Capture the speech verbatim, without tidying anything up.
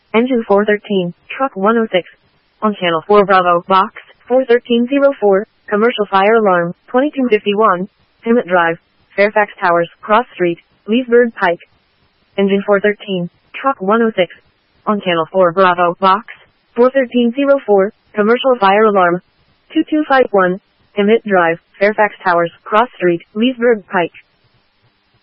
Engine four thirteen, Truck one oh six. On Channel four Bravo, Box four thirteen oh four, Commercial Fire Alarm, twenty-two fifty-one, Emmett Drive, Fairfax Towers, Cross Street, Leesburg Pike. Engine four thirteen, Truck one oh six. On Channel four Bravo, Box four thirteen oh four, Commercial Fire Alarm, two two five one, Emmett Drive, Fairfax Towers, Cross Street, Leesburg Pike.